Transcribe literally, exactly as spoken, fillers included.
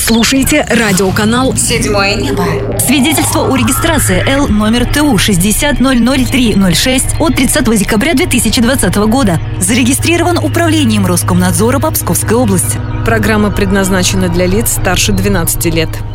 слушаете радиоканал «Седьмое небо». Свидетельство о регистрации Л номер Т У шестьдесят ноль ноль три ноль шесть от тридцатого декабря две тысячи двадцатого года. Зарегистрирован Управлением Роскомнадзора по Псковской области. Программа предназначена для лиц старше двенадцати лет.